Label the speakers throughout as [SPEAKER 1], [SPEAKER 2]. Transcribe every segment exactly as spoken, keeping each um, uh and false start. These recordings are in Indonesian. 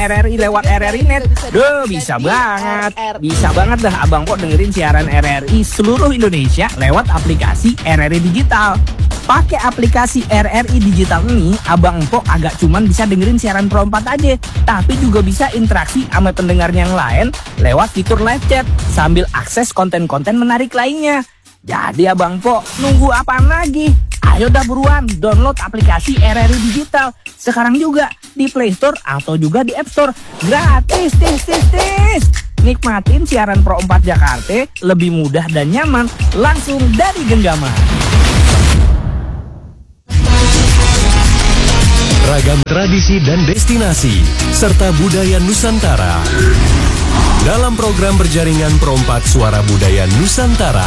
[SPEAKER 1] R R I lewat R R I Net. Duh, bisa banget. Bisa banget dah Abang Po dengerin siaran R R I seluruh Indonesia lewat aplikasi R R I Digital. Pakai aplikasi R R I Digital ini, Abang Po agak cuman bisa dengerin siaran Pro empat aja, tapi juga bisa interaksi sama pendengar yang lain lewat fitur live chat sambil akses konten-konten menarik lainnya. Jadi Abang Po, nunggu apaan lagi? Ayo dah buruan download aplikasi R R I Digital sekarang juga di Play Store atau juga di App Store. Gratis, tis, tis, tis. Nikmatin siaran Pro empat Jakarta lebih mudah dan nyaman langsung dari genggaman.
[SPEAKER 2] Ragam tradisi dan destinasi serta budaya Nusantara dalam program berjaringan Pro empat Suara Budaya Nusantara.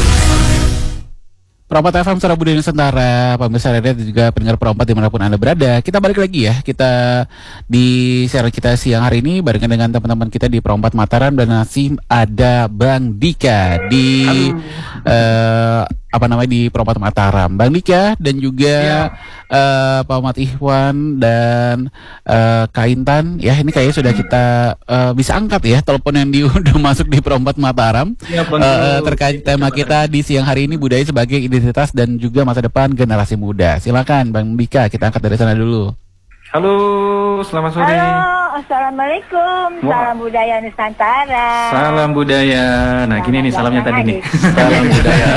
[SPEAKER 3] Pro empat F M Suara Budaya Nusantara, pemirsa R R I dan juga pendengar Pro empat dimanapun Anda berada. Kita balik lagi ya, kita di siaran kita siang hari ini barengan dengan teman-teman kita di Pro empat Mataram dan Nasim ada Bang Dika di uh, apa namanya di Pro empat Mataram. Bang Dika dan juga ya. uh, Pak Ahmad Ikhwan dan uh, Kak Intan. Ya ini kayaknya sudah kita uh, bisa angkat ya telepon yang di, udah masuk di Pro empat Mataram ya, uh, terkait tema kita di siang hari ini, budaya sebagai identitas dan juga masa depan generasi muda. Silakan Bang Dika, kita angkat dari sana dulu.
[SPEAKER 4] Halo, selamat sore.
[SPEAKER 5] Halo, assalamualaikum. Salam budaya Nusantara.
[SPEAKER 4] Salam budaya. Nah, gini nih salamnya tadi nih.
[SPEAKER 5] Salam budaya.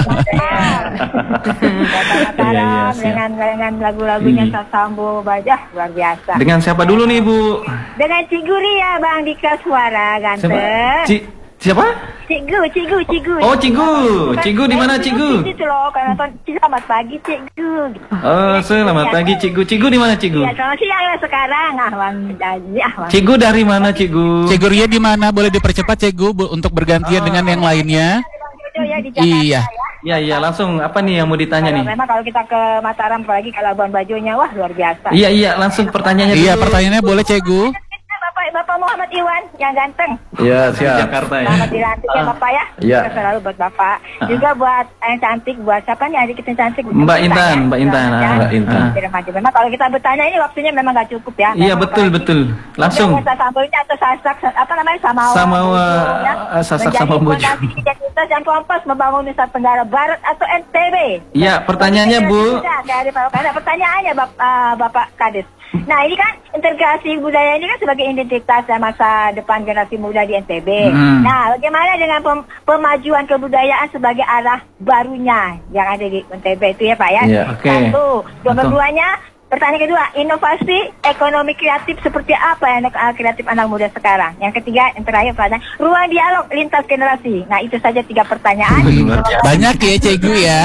[SPEAKER 5] Mataram dengan dengan lagu-lagunya hmm. Sambo Bajah luar biasa.
[SPEAKER 4] Dengan siapa dulu nih, Bu?
[SPEAKER 5] Dengan Cik Guri ya, Bang Dika, suara ganteng.
[SPEAKER 4] Cik siapa?
[SPEAKER 5] Cikgu, Cikgu, Cikgu.
[SPEAKER 4] Oh, Cikgu. Cikgu di mana, Cikgu?
[SPEAKER 5] Itu loh, karena selamat pagi, Cikgu.
[SPEAKER 4] Oh, selamat pagi, Cikgu. Cikgu di mana, Cikgu?
[SPEAKER 5] Iya, selamat siang ya sekarang. Ah, Bang ah,
[SPEAKER 4] Cikgu dari mana, Cikgu?
[SPEAKER 3] Cikgu Ria di mana? Boleh dipercepat, Cikgu, untuk bergantian oh. dengan yang lainnya?
[SPEAKER 5] Iya.
[SPEAKER 4] Iya, iya, langsung apa nih yang mau ditanya
[SPEAKER 5] kalau
[SPEAKER 4] nih?
[SPEAKER 5] Memang kalau kita ke Mataram apalagi ke Labuan Bajonya, wah luar biasa.
[SPEAKER 4] Iya, iya, langsung pertanyaannya
[SPEAKER 3] dulu. Iya, pertanyaannya boleh, Cikgu.
[SPEAKER 5] Bapak, Bapak Muhammad Iwan yang ganteng.
[SPEAKER 4] Iya, siap. Jakarta ya.
[SPEAKER 5] Selamat dilantik ya Bapak ya.
[SPEAKER 4] Iya.
[SPEAKER 5] Selalu buat Bapak. Uh. Juga buat yang cantik, buat siapa nih adik kita yang cantik?
[SPEAKER 4] Mbak Intan, ya? Mbak Intan.
[SPEAKER 5] Ya.
[SPEAKER 4] Mbak Intan.
[SPEAKER 5] Memang kalau kita bertanya ini waktunya memang nggak cukup ya.
[SPEAKER 4] Iya, betul, betul. Langsung.
[SPEAKER 5] Kita sambalnya atau sasak, apa namanya, sama
[SPEAKER 4] sama ya? Sasak sama bojo.
[SPEAKER 5] Menjadi identitas yang kompas membangun Nusa Tenggara Barat atau N T B.
[SPEAKER 4] Iya, pertanyaannya Bu.
[SPEAKER 5] Dari Bapak, pertanyaannya Bapak, uh, Bapak Kades. Nah ini kan integrasi budaya ini kan sebagai identitas dan masa depan generasi muda di N T B. Hmm. Nah bagaimana dengan pem pemajuan kebudayaan sebagai arah barunya yang ada di N T B itu ya Pak ya?
[SPEAKER 4] Yeah, okay.
[SPEAKER 5] Satu. Nomor duanya, pertanyaan kedua, inovasi ekonomi kreatif seperti apa yang kreatif anak muda sekarang? Yang ketiga, yang terakhir pertanyaan, ruang dialog lintas generasi. Nah itu saja tiga pertanyaan.
[SPEAKER 3] Banyak ya Cikgu ya.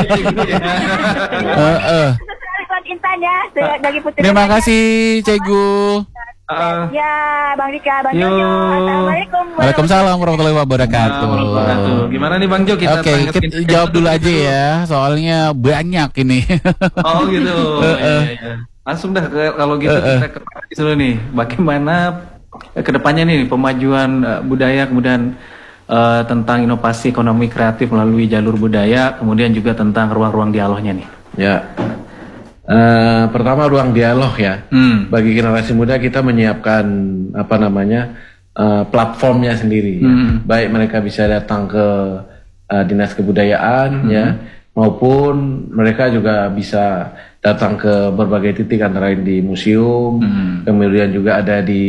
[SPEAKER 3] uh, uh.
[SPEAKER 5] Intan ya, dari Putri.
[SPEAKER 3] Terima kasih, Cikgu.
[SPEAKER 4] Uh,
[SPEAKER 5] ya, Bang Dika, Bang Jojo. Assalamualaikum.
[SPEAKER 3] Waalaikumsalam warahmatullahi wabarakatuh.
[SPEAKER 4] Uh, Gimana nih Bang Jo? Kita
[SPEAKER 3] Oke, okay, kita jawab dulu aja ya, soalnya banyak ini.
[SPEAKER 4] Oh gitu. uh, uh. Ya, ya. Langsung dah ke, kalau gitu uh, uh. kita ke dulu nih. Bagaimana kedepannya nih pemajuan uh, budaya, kemudian uh, tentang inovasi ekonomi kreatif melalui jalur budaya, kemudian juga tentang ruang-ruang dialognya nih.
[SPEAKER 6] Ya. Uh, pertama ruang dialog ya. Hmm. Bagi generasi muda kita menyiapkan apa namanya uh, platformnya sendiri. Hmm. Ya. Baik mereka bisa datang ke uh, dinas kebudayaan hmm. ya, maupun mereka juga bisa datang ke berbagai titik antara lain di museum, hmm. kemudian juga ada di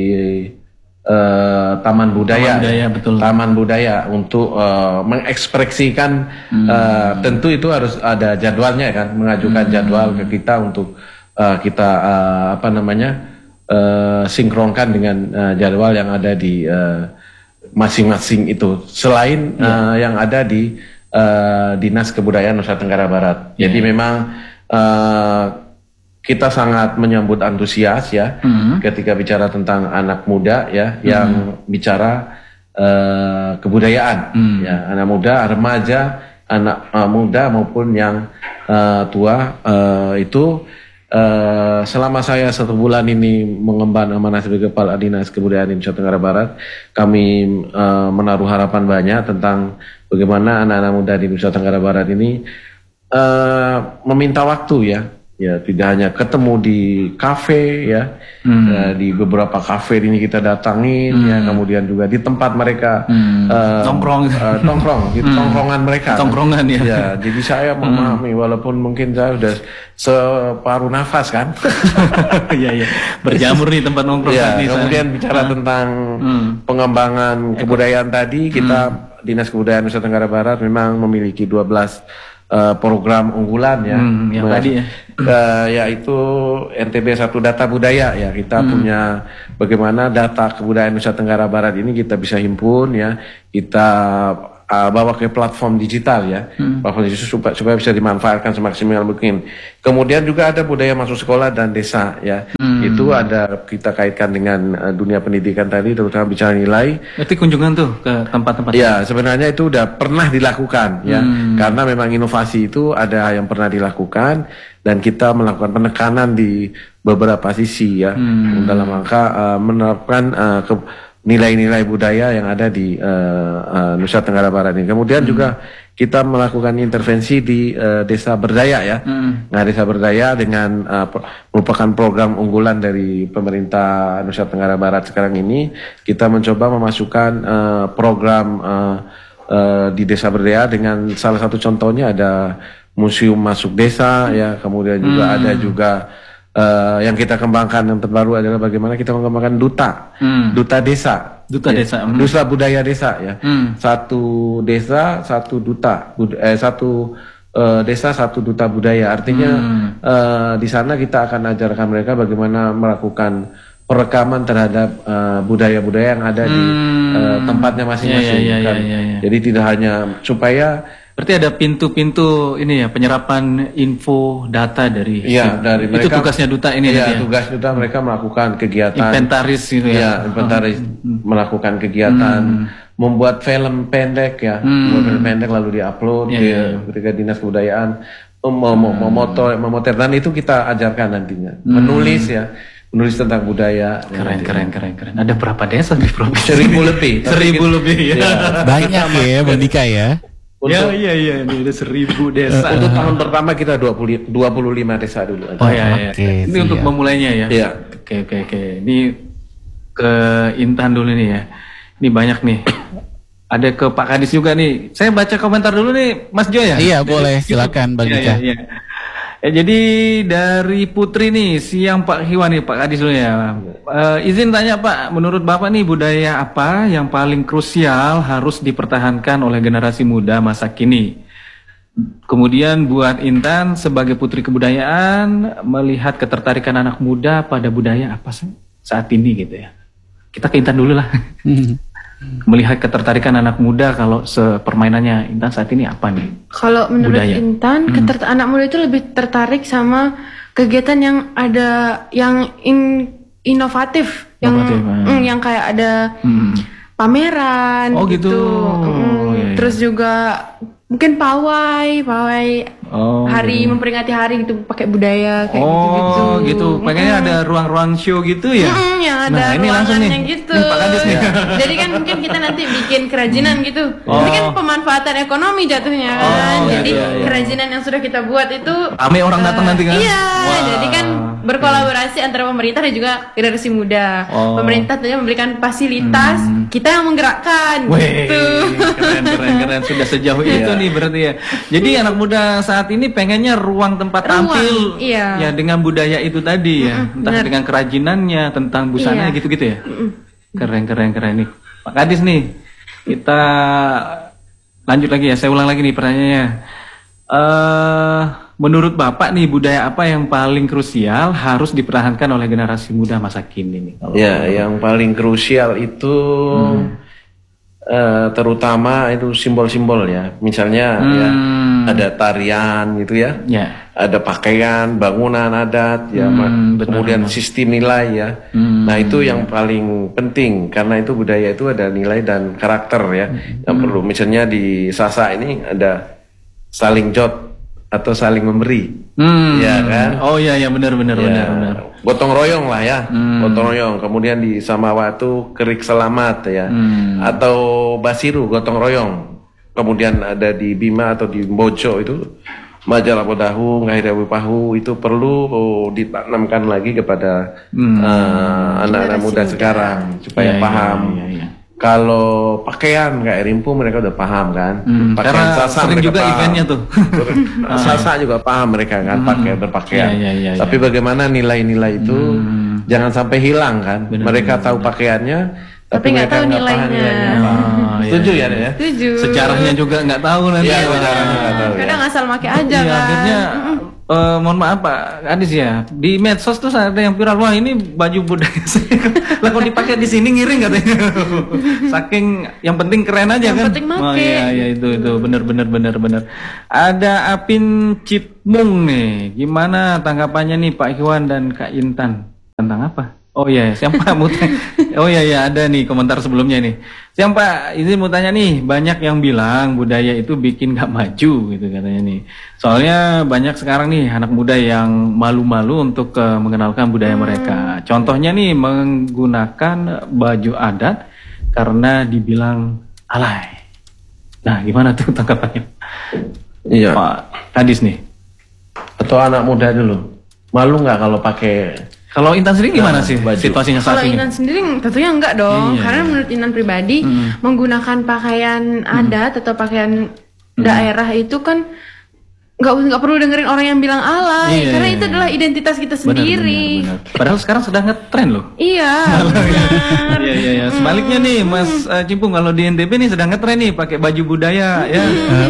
[SPEAKER 6] Uh, taman budaya,
[SPEAKER 4] taman budaya, betul.
[SPEAKER 6] taman budaya untuk uh, mengekspresikan hmm. uh, tentu itu harus ada jadwalnya kan, mengajukan hmm. jadwal ke kita untuk uh, kita uh, apa namanya uh, sinkronkan dengan uh, jadwal yang ada di masing-masing uh, itu selain ya. uh, yang ada di uh, Dinas Kebudayaan Nusa Tenggara Barat. Ya. Jadi memang uh, kita sangat menyambut antusias ya mm-hmm. ketika bicara tentang anak muda ya mm-hmm. yang bicara uh, kebudayaan mm. ya, anak muda, remaja, anak uh, muda maupun yang uh, tua uh, itu uh, selama saya satu bulan ini mengemban amanah sebagai Kepala Dinas Kebudayaan di Nusa Tenggara Barat, kami uh, menaruh harapan banyak tentang bagaimana anak-anak muda di Nusa Tenggara Barat ini uh, meminta waktu ya. Ya, tidak hanya ketemu di kafe ya, hmm. ya di beberapa kafe ini kita datangin hmm. ya, kemudian juga di tempat mereka
[SPEAKER 4] hmm. uh,
[SPEAKER 6] nongkrong, uh, nongkrong, di hmm. tongkrongan mereka.
[SPEAKER 4] Tongkrongan kan? ya.
[SPEAKER 6] Ya, jadi saya memahami hmm. walaupun mungkin saya sudah separuh nafas kan.
[SPEAKER 4] Iya iya. Berjamur nih tempat nongkrong.
[SPEAKER 6] Ya,
[SPEAKER 4] tadi,
[SPEAKER 6] kemudian
[SPEAKER 4] sana.
[SPEAKER 6] bicara
[SPEAKER 4] hmm.
[SPEAKER 6] tentang hmm. pengembangan
[SPEAKER 4] Eko.
[SPEAKER 6] kebudayaan tadi, kita hmm. Dinas Kebudayaan Nusa Tenggara Barat memang memiliki dua belas Uh, program unggulan ya,
[SPEAKER 4] hmm, yang
[SPEAKER 6] Mas,
[SPEAKER 4] tadi ya,
[SPEAKER 6] uh, yaitu N T B satu Data Budaya ya. Kita hmm. punya bagaimana data kebudayaan Nusa Tenggara Barat ini kita bisa himpun ya, kita uh, bawa ke platform digital ya, hmm. platform digital supaya, supaya bisa dimanfaatkan semaksimal mungkin. Kemudian juga ada budaya masuk sekolah dan desa ya, hmm. itu ada kita kaitkan dengan uh, dunia pendidikan tadi, terutama bicara nilai.
[SPEAKER 4] Berarti kunjungan tuh ke tempat-tempat.
[SPEAKER 6] Ya, sebenarnya itu udah pernah dilakukan ya, hmm. karena memang inovasi itu ada yang pernah dilakukan dan kita melakukan penekanan di beberapa sisi ya, hmm. dalam rangka uh, menerapkan uh, ke nilai-nilai budaya yang ada di uh, uh, Nusa Tenggara Barat ini. Kemudian hmm. juga kita melakukan intervensi di uh, Desa Berdaya ya. Hmm. Nah, Desa Berdaya dengan uh, merupakan program unggulan dari pemerintah Nusa Tenggara Barat sekarang ini. Kita mencoba memasukkan uh, program uh, uh, di Desa Berdaya dengan salah satu contohnya ada museum masuk desa ya. Kemudian juga hmm. ada juga Uh, yang kita kembangkan yang terbaru adalah bagaimana kita mengembangkan duta, hmm. duta desa,
[SPEAKER 4] duta
[SPEAKER 6] ya,
[SPEAKER 4] desa, hmm.
[SPEAKER 6] duta budaya desa ya,
[SPEAKER 4] hmm.
[SPEAKER 6] satu desa satu duta, bud eh, satu uh, desa satu duta budaya. Artinya hmm. uh, di sana kita akan ajarkan mereka bagaimana melakukan perekaman terhadap budaya-budaya uh, yang ada hmm. di uh, tempatnya masing-masing.
[SPEAKER 4] Ya, ya, ya,
[SPEAKER 6] kan?
[SPEAKER 4] ya, ya, ya.
[SPEAKER 6] Jadi tidak hanya supaya
[SPEAKER 4] berarti ada pintu-pintu ini ya, penyerapan info data dari
[SPEAKER 6] ya, dari
[SPEAKER 4] itu mereka, tugasnya duta ini
[SPEAKER 6] ya,
[SPEAKER 4] ya.
[SPEAKER 6] Tugas duta mereka melakukan kegiatan
[SPEAKER 4] inventaris gitu ya.
[SPEAKER 6] Ya, inventaris oh. melakukan kegiatan hmm. membuat film pendek ya, hmm. membuat film pendek lalu diupload ya, ya, ya. ketika Dinas Kebudayaan memoto memoter dan itu kita ajarkan nantinya. Hmm. Menulis ya. Menulis tentang budaya.
[SPEAKER 4] Keren, ya, keren, keren, keren. Ada berapa desa di provinsi?
[SPEAKER 6] Seribu lebih.
[SPEAKER 4] Seribu lebih ya.
[SPEAKER 6] ya.
[SPEAKER 3] Banyak ya, Bendika ya.
[SPEAKER 4] Untuk, ya, iya, iya, ini ada seribu desa.
[SPEAKER 6] Untuk tahun pertama kita dua puluh lima desa dulu aja.
[SPEAKER 4] Oh iya, iya. Okay, ini siap. Untuk memulainya ya?
[SPEAKER 6] Iya.
[SPEAKER 4] Oke, oke, oke. Ini ke Intan dulu nih ya. Ini banyak nih. Ada ke Pak Kadis juga nih. Saya baca komentar dulu nih, Mas Jo ya?
[SPEAKER 3] Iya, boleh. Silakan, Bang Dika.
[SPEAKER 4] Iya, iya, iya. Eh, jadi dari Putri nih, siang Pak Hiwan nih, Pak Kadis dulu ya. Uh, izin tanya Pak, menurut Bapak nih budaya apa yang paling krusial harus dipertahankan oleh generasi muda masa kini? Kemudian buat Intan sebagai Putri Kebudayaan, melihat ketertarikan anak muda pada budaya apa sih saat ini gitu ya? Kita ke Intan dulu lah. Melihat ketertarikan anak muda kalau sepermainannya Intan saat ini apa nih?
[SPEAKER 7] Kalau menurut budaya? Intan, hmm. ketert- anak muda itu lebih tertarik sama kegiatan yang ada yang in- inovatif, yang mm, yang kayak ada hmm. pameran,
[SPEAKER 4] oh, gitu. gitu.
[SPEAKER 7] Mm,
[SPEAKER 4] oh, iya, iya.
[SPEAKER 7] Terus juga mungkin pawai, pawai oh, hari gitu. Memperingati hari gitu pakai budaya kayak
[SPEAKER 4] oh,
[SPEAKER 7] gitu-gitu.
[SPEAKER 4] Oh gitu, pengennya mm. ada ruang-ruang show gitu ya?
[SPEAKER 7] Mm, yang ada
[SPEAKER 4] nah, ini langsung nih.
[SPEAKER 7] Gitu.
[SPEAKER 4] Nih, Pak Kadis nih.
[SPEAKER 7] Jadi kan mungkin kita nanti bikin kerajinan gitu.
[SPEAKER 4] Oh.
[SPEAKER 7] Ini kan pemanfaatan ekonomi jatuhnya kan.
[SPEAKER 4] Oh,
[SPEAKER 7] jadi
[SPEAKER 4] iya, iya.
[SPEAKER 7] kerajinan yang sudah kita buat itu
[SPEAKER 4] rame orang uh, datang nanti kan?
[SPEAKER 7] Iya,
[SPEAKER 4] wow.
[SPEAKER 7] jadi kan berkolaborasi hmm. antara pemerintah dan juga generasi muda. Oh. Pemerintah tentunya memberikan fasilitas, hmm. kita yang menggerakkan.
[SPEAKER 4] Weh,
[SPEAKER 7] gitu.
[SPEAKER 4] Keren, keren, keren. Sudah sejauh itu nih berarti ya. Jadi anak muda saat ini pengennya ruang tempat ruang, tampil
[SPEAKER 7] iya.
[SPEAKER 4] ya dengan budaya itu tadi ya, mm, entah bener. Dengan kerajinannya, tentang busana
[SPEAKER 7] iya.
[SPEAKER 4] gitu-gitu ya. Mm. Keren, keren, keren nih. Pak Kadis nih, kita lanjut lagi ya. Saya ulang lagi nih pertanyaannya. Uh, menurut Bapak nih budaya apa yang paling krusial harus dipertahankan oleh generasi muda masa kini nih? Kalau
[SPEAKER 6] ya, yang paling krusial itu hmm. uh, terutama itu simbol-simbol ya. Misalnya hmm. ya ada tarian gitu ya.
[SPEAKER 4] Ya.
[SPEAKER 6] Ada pakaian, bangunan adat ya, hmm, kemudian benar. Sistem nilai ya. Hmm. Nah, itu yang paling penting karena itu budaya itu ada nilai dan karakter ya. Hmm. Yang perlu misalnya di Sasak ini ada saling jod atau saling memberi, hmm. ya kan?
[SPEAKER 4] Oh iya ya benar benar ya. benar benar.
[SPEAKER 6] Gotong royong lah ya, hmm. gotong royong. Kemudian di Samawa itu kerik selamat ya, hmm. atau Basiru gotong royong. Kemudian ada di Bima atau di Bojo itu majalah Podahu, Ngahirawi Pahu itu perlu oh, ditanamkan lagi kepada
[SPEAKER 4] Hmm.
[SPEAKER 6] uh, anak-anak
[SPEAKER 7] Generasi
[SPEAKER 6] muda
[SPEAKER 7] muda.
[SPEAKER 6] sekarang supaya
[SPEAKER 4] Iya, iya,
[SPEAKER 6] paham.
[SPEAKER 4] iya, iya.
[SPEAKER 6] Kalau pakaian kayak Rimpu mereka udah paham kan.
[SPEAKER 4] Hmm,
[SPEAKER 6] Pakaian
[SPEAKER 4] karena
[SPEAKER 6] Sasa
[SPEAKER 4] sering
[SPEAKER 6] mereka
[SPEAKER 4] juga
[SPEAKER 6] paham.
[SPEAKER 4] eventnya tuh.
[SPEAKER 6] Sasa juga paham mereka kan pakai berpakaian.
[SPEAKER 4] Iya, iya, iya,
[SPEAKER 6] Tapi bagaimana nilai-nilai itu
[SPEAKER 4] Hmm.
[SPEAKER 6] jangan sampai hilang kan.
[SPEAKER 4] Benar,
[SPEAKER 6] mereka
[SPEAKER 4] benar,
[SPEAKER 6] tahu
[SPEAKER 4] benar.
[SPEAKER 6] pakaiannya
[SPEAKER 7] Tapi nggak
[SPEAKER 6] mereka
[SPEAKER 7] tahu
[SPEAKER 6] nggak paham
[SPEAKER 7] nilainya.
[SPEAKER 4] Ah, iya,
[SPEAKER 6] Setuju
[SPEAKER 4] iya.
[SPEAKER 6] ya, ya?
[SPEAKER 7] Setuju.
[SPEAKER 4] Sejarahnya juga nggak tahu nanti.
[SPEAKER 6] Iya,
[SPEAKER 4] Wah.
[SPEAKER 6] sejarahnya nggak tahu.
[SPEAKER 7] Kadang
[SPEAKER 6] ya.
[SPEAKER 7] asal make aja
[SPEAKER 4] Iya,
[SPEAKER 7] kan.
[SPEAKER 4] akhirnya eh, mohon maaf Pak Adis ya, di medsos tuh ada yang viral, wah ini baju budaya saya. Lah kalau dipakai di sini ngiring katanya. Saking yang penting keren aja
[SPEAKER 7] Yang
[SPEAKER 4] kan.
[SPEAKER 7] penting make.
[SPEAKER 4] Oh iya iya itu itu benar benar benar benar. Ada Apin Cipmung nih. Gimana tanggapannya nih Pak Ikhwan dan Kak Intan tentang apa? Oh iya, siapa mau tanya? Oh iya iya ada nih komentar sebelumnya nih. Siapa izin mau tanya nih, banyak yang bilang budaya itu bikin gak maju gitu katanya nih. Soalnya banyak sekarang nih anak muda yang malu-malu untuk uh, mengenalkan budaya mereka. Contohnya nih menggunakan baju adat karena dibilang alay. Nah, gimana tuh tanggapannya?
[SPEAKER 6] Iya.
[SPEAKER 4] Pak Kadis nih.
[SPEAKER 6] Atau anak muda dulu. Malu nggak kalau pakai
[SPEAKER 4] Kalau Intan sendiri gimana sih
[SPEAKER 6] baju.
[SPEAKER 4] situasinya saat
[SPEAKER 7] Kalau
[SPEAKER 4] ini?
[SPEAKER 7] Inan sendiri tentunya enggak dong,
[SPEAKER 4] Iya,
[SPEAKER 7] karena
[SPEAKER 4] iya.
[SPEAKER 7] menurut Inan pribadi
[SPEAKER 4] Hmm.
[SPEAKER 7] menggunakan pakaian adat atau pakaian daerah itu kan nggak nggak perlu dengerin orang yang bilang alay,
[SPEAKER 4] Iya,
[SPEAKER 7] karena
[SPEAKER 4] iya,
[SPEAKER 7] itu
[SPEAKER 4] iya.
[SPEAKER 7] adalah identitas kita
[SPEAKER 4] Benar,
[SPEAKER 7] sendiri.
[SPEAKER 4] benar, benar. Padahal sekarang sedang ngetren loh.
[SPEAKER 7] Iya. benar.
[SPEAKER 4] Iya iya iya. Sebaliknya nih Mas eh, Cimpung, kalau di N T B nih sedang ngetren nih pakai baju budaya ya.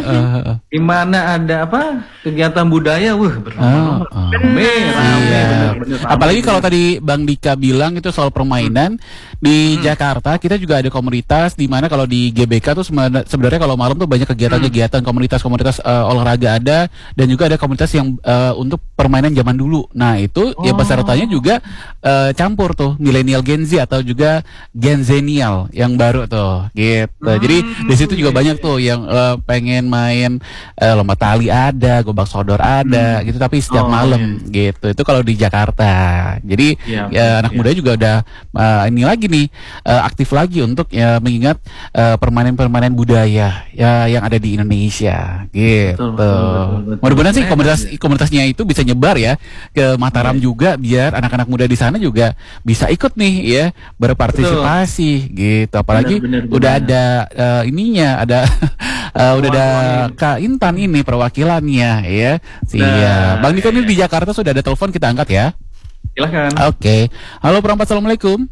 [SPEAKER 4] Di mana ada apa kegiatan budaya, wah berlomba-lomba.
[SPEAKER 3] Oh, oh.
[SPEAKER 4] Rame, rame,
[SPEAKER 3] Iya.
[SPEAKER 4] benar-benar rame.
[SPEAKER 3] Apalagi kalau tadi Bang Dika bilang itu soal permainan di Jakarta, kita juga ada komunitas di mana kalau di G B K tuh sebenarnya sebenarnya kalau malam tuh banyak kegiatan-kegiatan komunitas-komunitas eh, olahraga ada, dan juga ada komunitas yang eh, untuk permainan zaman dulu. Nah itu ya pesertanya juga eh, campur tuh milenial Gen Z atau juga Gen Zenial yang baru tuh gitu. Jadi di situ juga banyak tuh yang eh, pengen main eh, lomba tali ada, gobak sodor ada gitu, tapi setiap
[SPEAKER 4] Oh,
[SPEAKER 3] malam gitu. Itu kalau di Jakarta. Jadi
[SPEAKER 4] Iya,
[SPEAKER 3] ya anak
[SPEAKER 4] iya.
[SPEAKER 3] muda juga udah eh, ini lagi nih eh, aktif lagi untuk ya mengingat eh, permainan-permainan budaya ya yang ada di Indonesia gitu.
[SPEAKER 4] Betul, betul, betul, betul.
[SPEAKER 3] Mudah-mudahan sih
[SPEAKER 4] Keren
[SPEAKER 3] komunitas
[SPEAKER 4] ya.
[SPEAKER 3] komunitasnya itu bisa nyebar ya ke Mataram juga, biar anak-anak muda di sana juga bisa ikut nih ya berpartisipasi gitu. Apalagi
[SPEAKER 4] Benar, benar,
[SPEAKER 3] udah
[SPEAKER 4] benar.
[SPEAKER 3] ada eh, ininya, ada eh, udah ada Kak Intan ini perwakilannya ya. Siap. Bang Dika ini di Jakarta sudah ada telepon, kita angkat ya.
[SPEAKER 4] Silakan.
[SPEAKER 3] Oke. Halo perempat, assalamualaikum.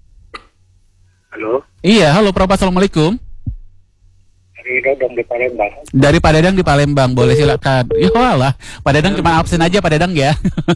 [SPEAKER 8] Halo,
[SPEAKER 3] Iya, halo perempat, assalamualaikum.
[SPEAKER 8] dari Dodong di Palembang.
[SPEAKER 3] Dari Pak Dadang di Palembang, boleh silakan. Ya walah, Pak Dadang cuma absen aja Pak Dadang ya.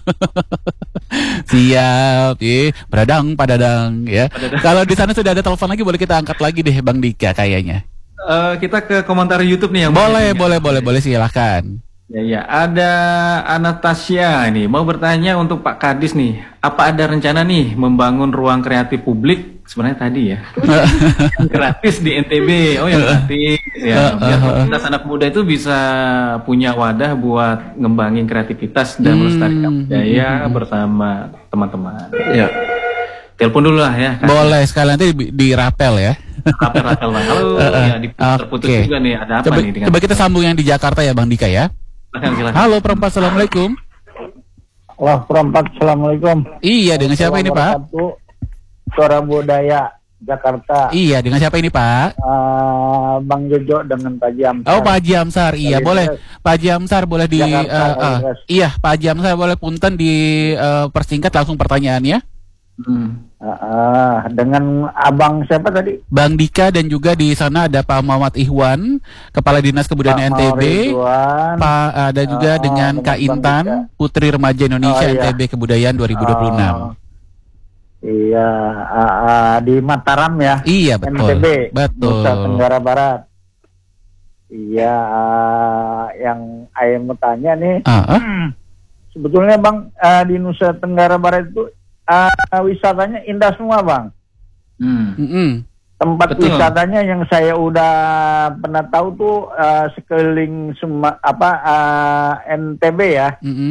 [SPEAKER 3] Siap, eh, Pak Dadang, Pak Dadang ya. Kalau di sana sudah ada telepon lagi, boleh kita angkat lagi deh Bang Dika kayaknya.
[SPEAKER 4] Eh, kita ke komentar YouTube nih yang
[SPEAKER 3] Boleh,
[SPEAKER 4] banyak.
[SPEAKER 3] boleh, boleh, boleh silahkan.
[SPEAKER 4] Ya, ya, ada Anastasia nih mau bertanya untuk Pak Kadis nih, apa ada rencana nih membangun ruang kreatif publik sebenarnya tadi ya, gratis di N T B, oh yang gratis ya, biar komunitas anak muda itu bisa punya wadah buat ngembangin kreativitas dan melestarikan budaya bersama teman-teman.
[SPEAKER 6] ya.
[SPEAKER 4] Telepon dulu lah ya. Kak.
[SPEAKER 3] Boleh sekali nanti di, di rapel ya.
[SPEAKER 4] Rapel-rapel Bang. Halo, ya diputus-putus
[SPEAKER 3] Oke.
[SPEAKER 4] juga nih, ada apa
[SPEAKER 3] Coba,
[SPEAKER 4] nih dengan
[SPEAKER 3] coba kita sambung yang di Jakarta ya Bang Dika ya.
[SPEAKER 4] silakan, silakan.
[SPEAKER 3] Halo perempat, assalamualaikum.
[SPEAKER 8] Wah, perempat, Assalamualaikum.
[SPEAKER 3] Iya, dengan siapa ini Pak?
[SPEAKER 8] Suara Budaya Jakarta.
[SPEAKER 3] Iya, dengan siapa ini Pak?
[SPEAKER 8] Uh, Bang Jojo dengan Pak Jam.
[SPEAKER 3] Oh Pak Haji Amsar, iya
[SPEAKER 8] Kalidas.
[SPEAKER 3] boleh. Pak Haji Amsar boleh di,
[SPEAKER 8] Jakarta,
[SPEAKER 3] eh, eh,
[SPEAKER 8] Kalidas.
[SPEAKER 3] iya Pak Haji Amsar boleh punten di eh, persingkat langsung pertanyaannya.
[SPEAKER 4] Hmm.
[SPEAKER 8] Uh, dengan Abang siapa tadi?
[SPEAKER 3] Bang Dika, dan juga di sana ada Pak Muhammad Ihwan, Kepala Dinas Kebudayaan N T B.
[SPEAKER 8] Ridwan.
[SPEAKER 3] Pak ada juga
[SPEAKER 8] Ah,
[SPEAKER 3] dengan
[SPEAKER 8] dengan
[SPEAKER 3] Kak
[SPEAKER 8] Bang
[SPEAKER 3] Intan,
[SPEAKER 8] Dika.
[SPEAKER 3] Putri Remaja Indonesia
[SPEAKER 8] Oh, iya.
[SPEAKER 3] N T B Kebudayaan dua ribu dua puluh enam.
[SPEAKER 8] Oh, iya, uh, uh, di Mataram ya.
[SPEAKER 3] Iya betul.
[SPEAKER 8] N T B,
[SPEAKER 3] Betul.
[SPEAKER 8] Nusa Tenggara Barat. Iya, uh, yang saya mau tanya nih,
[SPEAKER 3] Ah, ah.
[SPEAKER 8] sebetulnya Bang, uh, di Nusa Tenggara Barat itu uh, wisatanya indah semua Bang.
[SPEAKER 4] Hmm.
[SPEAKER 3] Mm-mm.
[SPEAKER 8] Tempat
[SPEAKER 4] Betul.
[SPEAKER 8] wisatanya yang saya udah pernah tahu tuh uh, sekeliling sema, apa uh, N T B ya.
[SPEAKER 3] Mm-mm.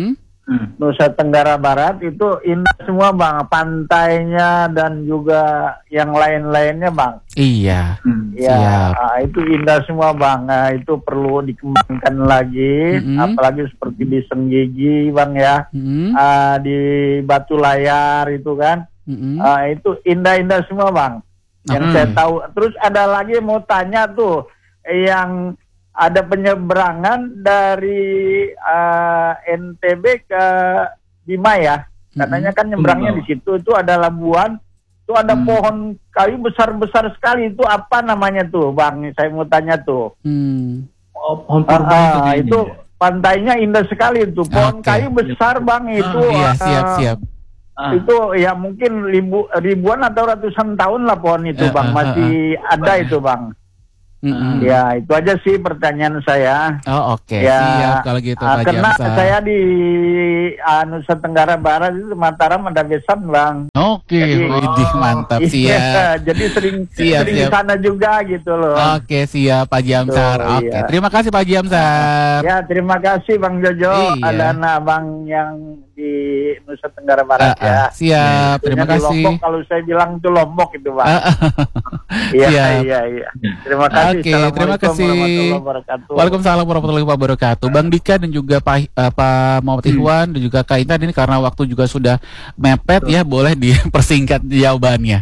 [SPEAKER 8] hmm. Nusa Tenggara Barat itu indah semua bang, pantainya dan juga yang lain-lainnya bang.
[SPEAKER 3] Iya.
[SPEAKER 8] Hmm. Ya, uh, itu indah semua bang. Nah, itu perlu dikembangkan lagi, mm-hmm. apalagi seperti di Senggigi bang ya, mm-hmm. uh, di Batu Layar itu kan, mm-hmm. uh, itu indah-indah semua bang. Yang mm-hmm. saya tahu. Terus ada lagi mau tanya tuh, yang ada penyeberangan dari uh, N T B ke Bima ya, katanya kan nyebrangnya di situ itu ada labuan, itu ada hmm. pohon kayu besar-besar sekali, itu apa namanya tuh bang? Saya mau tanya tuh. Hmm.
[SPEAKER 4] Oh, pohon purba
[SPEAKER 8] uh, itu, itu pantainya indah sekali itu, pohon okay. kayu besar bang itu.
[SPEAKER 3] Ah, iya, siap
[SPEAKER 8] uh,
[SPEAKER 3] siap.
[SPEAKER 8] Ah. Itu ya mungkin ribu, ribuan atau ratusan tahun lah pohon itu bang, masih uh, uh, uh. ada itu bang. Mm-hmm. Ya itu aja sih pertanyaan saya.
[SPEAKER 3] Oh oke, okay.
[SPEAKER 8] Ya,
[SPEAKER 3] siap kalau gitu Pak
[SPEAKER 8] karena
[SPEAKER 3] Jamsar.
[SPEAKER 8] saya di uh, Nusa Tenggara Barat itu Mataram ada besan bang.
[SPEAKER 3] Oke, okay. oh. mantap siap.
[SPEAKER 8] Iya, jadi sering
[SPEAKER 3] siap,
[SPEAKER 8] sering
[SPEAKER 3] siap.
[SPEAKER 8] di sana juga gitu loh.
[SPEAKER 3] Oke okay, siap Pak Jamsar. Oke, okay. iya. Terima kasih Pak Jamsar.
[SPEAKER 8] Ya terima kasih Bang Jojo. Iya. Ada anak bang yang di Nusa Tenggara Barat uh, uh, ya.
[SPEAKER 3] Siap, terima
[SPEAKER 8] di
[SPEAKER 3] kasih.
[SPEAKER 8] Lombok, kalau saya bilang itu Lombok itu bang. Uh, iya, iya, iya. Terima kasih.
[SPEAKER 3] Oke, okay, terima kasih. Waalaikumsalam warahmatullahi wabarakatuh. Bang Dika dan juga Pak uh, Pak Muhammad Ikhwan dan juga Kak Intan, ini karena waktu juga sudah mepet ya, boleh dipersingkat jawabannya.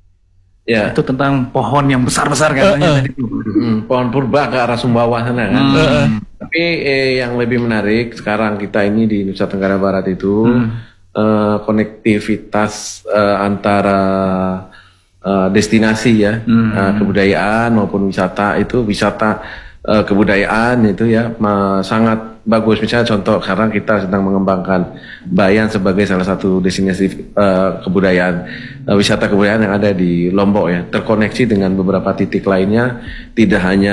[SPEAKER 6] Ya,
[SPEAKER 4] itu tentang pohon yang besar-besar katanya uh, uh. tadi.
[SPEAKER 6] Hmm, pohon purba ke arah Sumbawa sana kan. Hmm. Uh, uh. Tapi eh, yang lebih menarik sekarang kita ini di Nusa Tenggara Barat itu hmm. uh, konektivitas uh, antara Uh, destinasi ya, hmm. uh, kebudayaan maupun wisata itu wisata uh, kebudayaan itu ya uh, sangat bagus. Misalnya contoh sekarang kita sedang mengembangkan Bayan sebagai salah satu destinasi uh, kebudayaan, uh, wisata kebudayaan yang ada di Lombok ya, terkoneksi dengan beberapa titik lainnya, tidak hanya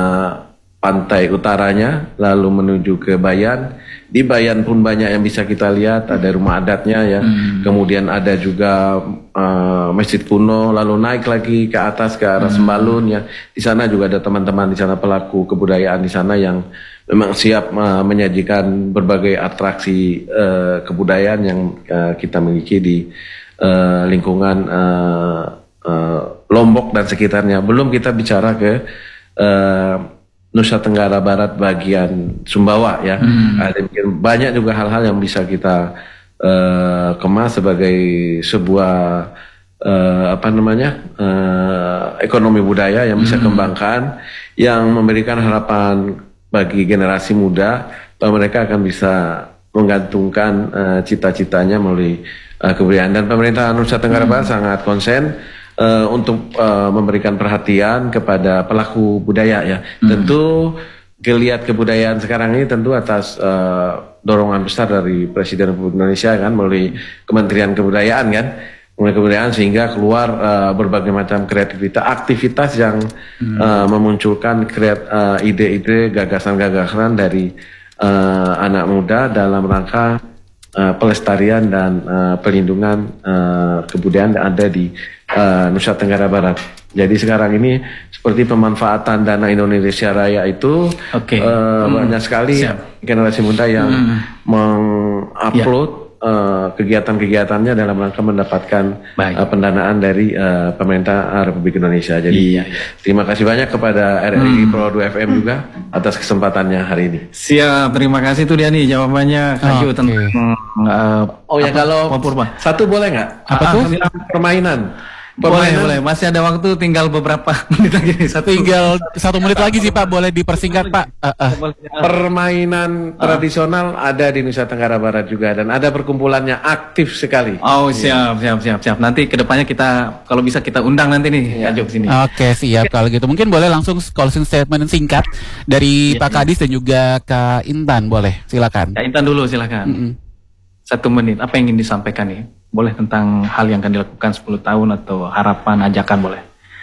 [SPEAKER 6] pantai utaranya lalu menuju ke Bayan. Di Bayan pun banyak yang bisa kita lihat, ada rumah adatnya ya, hmm. kemudian ada juga uh, masjid kuno, lalu naik lagi ke atas ke arah hmm. Sembalun ya. Di sana juga ada teman-teman di sana pelaku kebudayaan di sana yang memang siap uh, menyajikan berbagai atraksi uh, kebudayaan yang uh, kita miliki di uh, lingkungan uh, uh, Lombok dan sekitarnya. Belum kita bicara ke uh, Nusa Tenggara Barat bagian Sumbawa ya, hmm. ada banyak juga hal-hal yang bisa kita uh, kemas sebagai sebuah uh, apa namanya uh, ekonomi budaya yang bisa hmm. kembangkan, yang memberikan harapan bagi generasi muda bahwa mereka akan bisa menggantungkan uh, cita-citanya melalui uh, kebudayaan, dan pemerintah Nusa Tenggara hmm. Barat sangat konsen Uh, untuk uh, memberikan perhatian kepada pelaku budaya ya. Hmm. Tentu geliat kebudayaan sekarang ini tentu atas uh, dorongan besar dari Presiden Republik Indonesia kan, melalui Kementerian Kebudayaan kan, melalui kebudayaan sehingga keluar uh, berbagai macam kreativitas, aktivitas yang hmm. uh, memunculkan kreat, uh, ide-ide, gagasan-gagasan dari uh, anak muda dalam rangka uh, pelestarian dan uh, pelindungan uh, kebudayaan yang ada di Uh, Nusa Tenggara Barat. Jadi sekarang ini seperti pemanfaatan dana Indonesia Raya itu okay. uh, hmm. banyak sekali Siap. generasi muda yang hmm. mengupload yeah. uh, kegiatan-kegiatannya dalam rangka mendapatkan uh, pendanaan dari uh, pemerintah Republik Indonesia. Jadi yeah. terima kasih banyak kepada R R I hmm. Pro dua F M juga atas kesempatannya hari ini.
[SPEAKER 4] Siap, terima kasih tuh dia nih jawabannya Kak Jo
[SPEAKER 3] okay.
[SPEAKER 4] tentang uh,
[SPEAKER 6] oh ya kalau satu boleh nggak?
[SPEAKER 3] Apa
[SPEAKER 6] ah,
[SPEAKER 3] tuh?
[SPEAKER 6] Permainan.
[SPEAKER 4] Boleh, boleh. Masih ada waktu, tinggal beberapa menit lagi. Satu.
[SPEAKER 3] Tinggal satu menit lagi sih Pak, boleh dipersingkat Pak. Uh, uh.
[SPEAKER 6] Permainan uh. tradisional ada di Nusa Tenggara Barat juga, dan ada perkumpulannya aktif sekali.
[SPEAKER 4] Oh siap, siap, siap, siap. Nanti kedepannya kita, kalau bisa kita undang nanti nih, ya. Kak Jo sini.
[SPEAKER 3] Oke, siap. Kalau gitu mungkin boleh langsung closing statement singkat dari ya, Pak Kadis dan juga Kak Intan, boleh. Silakan.
[SPEAKER 4] Kak Intan dulu, silakan. Mm -mm. Satu menit. Apa yang ingin disampaikan nih? Boleh tentang hal yang akan dilakukan sepuluh tahun atau harapan, ajakan boleh.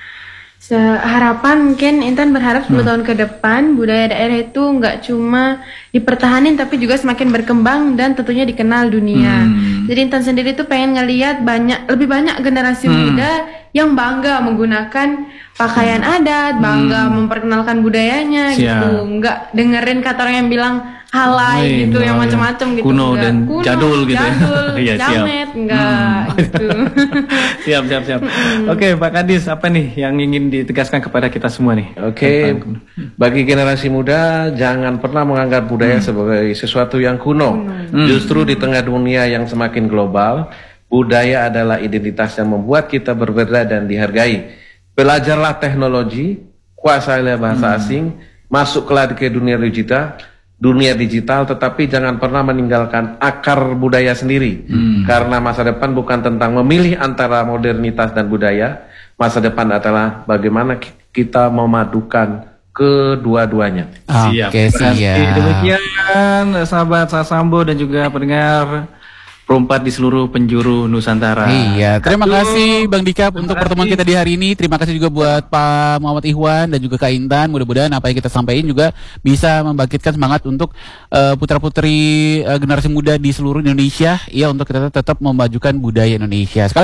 [SPEAKER 7] Harapan mungkin Intan berharap sepuluh hmm. tahun ke depan budaya daerah itu nggak cuma dipertahanin tapi juga semakin berkembang dan tentunya dikenal dunia. Hmm. Jadi Intan sendiri tuh pengen ngelihat banyak lebih banyak generasi hmm. muda yang bangga menggunakan pakaian hmm. adat, bangga hmm. memperkenalkan budayanya. Siap. Gitu. Nggak dengerin kata orang yang bilang halai
[SPEAKER 4] Wih,
[SPEAKER 7] gitu, yang
[SPEAKER 4] ya.
[SPEAKER 7] macam-macam gitu.
[SPEAKER 4] Kuno
[SPEAKER 7] Enggak.
[SPEAKER 4] dan
[SPEAKER 7] Kuno,
[SPEAKER 4] jadul gitu ya.
[SPEAKER 7] Jadul,
[SPEAKER 4] Iya, siap.
[SPEAKER 7] jamet, enggak gitu.
[SPEAKER 4] Siap, siap, siap. Oke, Pak Kadis, apa nih yang ingin ditegaskan kepada kita semua nih?
[SPEAKER 6] Oke, bagi generasi muda jangan pernah menganggap budaya
[SPEAKER 4] Hmm.
[SPEAKER 6] sebagai sesuatu yang kuno.
[SPEAKER 4] Hmm.
[SPEAKER 6] Justru di tengah dunia yang semakin global, budaya adalah identitas yang membuat kita berbeda dan dihargai. Belajarlah teknologi, kuasailah bahasa asing, masuklah ke dunia digital, dunia digital, tetapi jangan pernah meninggalkan akar budaya sendiri. Karena masa depan bukan tentang memilih antara modernitas dan budaya, masa depan adalah bagaimana ki- kita memadukan kedua-duanya.
[SPEAKER 3] Oke,
[SPEAKER 4] Terima kasih.
[SPEAKER 3] siap.
[SPEAKER 4] Demikian sahabat Sasambo dan juga pendengar Perompat di seluruh penjuru Nusantara.
[SPEAKER 3] Iya, terima
[SPEAKER 4] Aduh.
[SPEAKER 3] kasih Bang Dika untuk
[SPEAKER 4] Terima
[SPEAKER 3] pertemuan
[SPEAKER 4] kasih.
[SPEAKER 3] kita di hari ini. Terima kasih juga buat Pak Muhammad Ikhwan dan juga Kak Intan. Mudah-mudahan apa yang kita sampaikan juga bisa membangkitkan semangat untuk uh, putra-putri uh, generasi muda di seluruh Indonesia, ya, untuk kita tetap memajukan budaya Indonesia. Sekali